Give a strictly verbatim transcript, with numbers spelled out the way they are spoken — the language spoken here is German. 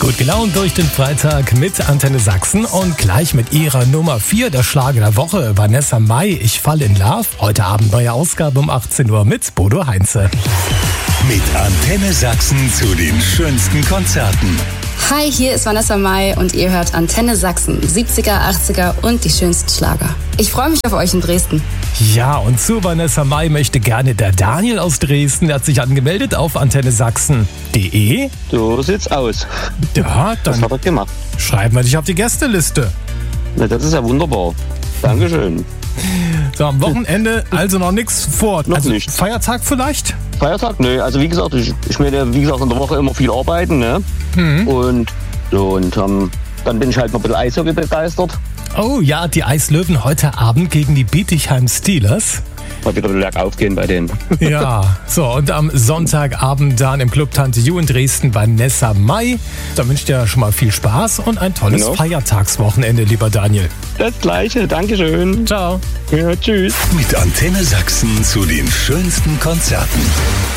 Gut gelaunt durch den Freitag mit Antenne Sachsen und gleich mit ihrer Nummer vier der Schlager der Woche, Vanessa Mai, Ich fall in Love. Heute Abend neue Ausgabe um achtzehn Uhr mit Bodo Heinze. Mit Antenne Sachsen zu den schönsten Konzerten. Hi, hier ist Vanessa Mai und ihr hört Antenne Sachsen, siebziger, achtziger und die schönsten Schlager. Ich freue mich auf euch in Dresden. Ja, und zu Vanessa Mai möchte gerne der Daniel aus Dresden. Der hat sich angemeldet auf antenne sachsen punkt de. So sieht's aus. Ja, Das dann hat er gemacht. schreiben wir dich auf die Gästeliste. Na, das ist ja wunderbar. Dankeschön. So, am Wochenende also noch nichts vor. Noch also nichts. Feiertag vielleicht? Feiertag? Nö, also wie gesagt, ich, ich werde wie gesagt in der Woche immer viel arbeiten, ne? Mhm. Und so, und ähm, dann bin ich halt noch ein bisschen Eishockey begeistert. Oh ja, die Eislöwen heute Abend gegen die Bietigheim Steelers. Mal wieder bergauf gehen bei denen. Ja, so und am Sonntagabend dann im Club Tante Ju in Dresden Vanessa Mai. Da wünsche ich dir schon mal viel Spaß und ein tolles Genau. Feiertagswochenende, lieber Daniel. Das Gleiche, Dankeschön. Ciao. Ja, tschüss. Mit Antenne Sachsen zu den schönsten Konzerten.